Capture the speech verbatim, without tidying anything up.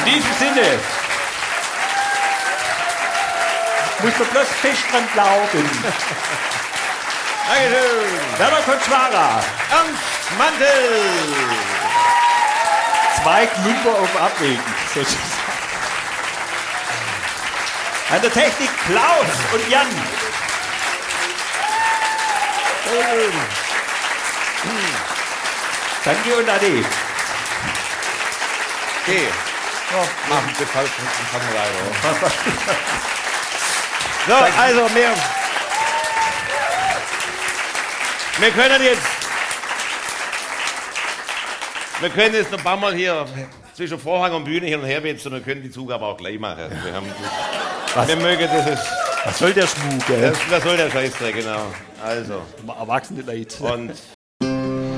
In diesem Sinne musst du bloß fest dran glauben. Dankeschön. Werner Konschwara. Ernst Mantel. Zwei Klumper auf Abwägen, sozusagen. An der Technik Klaus und Jan. Danke und Ade. Okay. Oh, machen wir falsch, fangen wir weiter. So, also wir, wir können jetzt, wir können jetzt noch ein paar Mal hier zwischen Vorhang und Bühne hin und her wetzen und wir können die Zugabe auch gleich machen. Wir, haben, wir mögen das. Ist, Was soll der Schmuck, gell? das, das soll der Scheißdreck, genau. Also. Erwachsene Leute. Und